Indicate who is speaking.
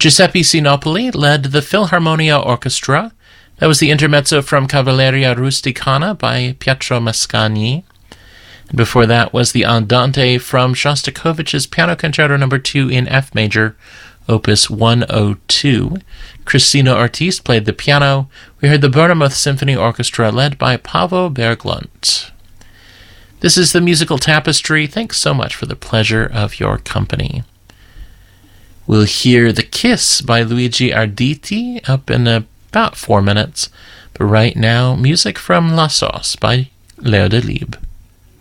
Speaker 1: Giuseppe Sinopoli led the Philharmonia Orchestra. That was the intermezzo from Cavalleria Rusticana by Pietro Mascagni. And before that was the Andante from Shostakovich's Piano Concerto No. 2 in F major, Opus 102. Christina Ortiz played the piano. We heard the Bournemouth Symphony Orchestra led by Paavo Berglund. This is the Musical Tapestry. Thanks so much for the pleasure of your company. We'll hear The Kiss by Luigi Arditi up in about 4 minutes. But right now, music from La Sauce by Léo Delibes.